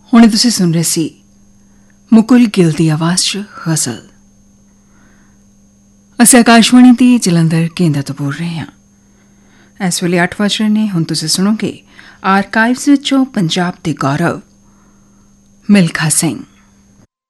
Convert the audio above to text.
ਹੁਣੇ ਤੁਸੀਂ ਸੁਣ ਰਹੇ ਸੀ ਮੁਕੁਲ ਗਿੱਲ ਦੀ ਆਵਾਜ਼ 'ਚ ਗਜ਼ਲ। ਅਸੀਂ ਆਕਾਸ਼ਵਾਣੀ ਦੀ ਜਲੰਧਰ ਕੇਂਦਰ ਤੋਂ ਬੋਲ ਰਹੇ ਹਾਂ। ਇਸ ਵੇਲੇ 8 ਵਜ ਰਹੇ ਨੇ। ਹੁਣ ਤੁਸੀਂ ਸੁਣੋਗੇ ਆਰਕਾਈਵਜ਼ ਵਿੱਚੋਂ ਪੰਜਾਬ ਦੇ ਗੌਰਵ ਮਿਲਖਾ ਸਿੰਘ।